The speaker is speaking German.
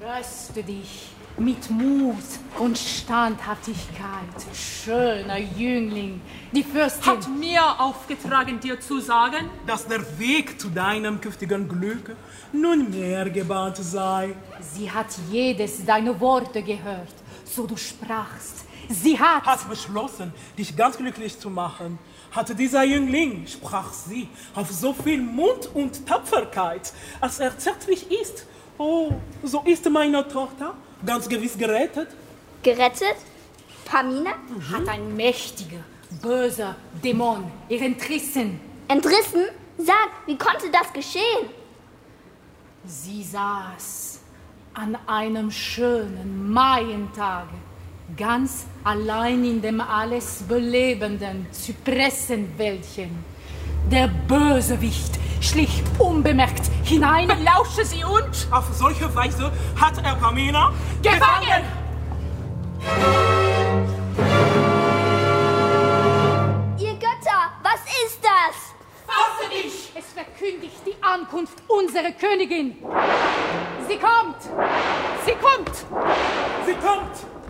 Tröste dich mit Mut und Standhaftigkeit, schöner Jüngling. Die Fürstin hat mir aufgetragen, dir zu sagen, dass der Weg zu deinem künftigen Glück nunmehr gebahnt sei. Sie hat jedes deiner Worte gehört, so du sprachst. Sie hat beschlossen, dich ganz glücklich zu machen. Hatte dieser Jüngling, sprach sie, auf so viel Mut und Tapferkeit, als er zärtlich ist. Oh, so ist meine Tochter ganz gewiss gerettet. Gerettet? Pamina? Hat ein mächtiger, böser Dämon ihr entrissen. Entrissen? Sag, wie konnte das geschehen? Sie saß an einem schönen Maientage ganz allein in dem alles belebenden Zypressenwäldchen. Der Bösewicht schlich unbemerkt hinein. Belausche sie und Auf solche Weise hat er Pamina gefangen! Ihr Götter, was ist das? Fasse dich! Es verkündigt die Ankunft unserer Königin. Sie kommt! Sie kommt! Sie kommt!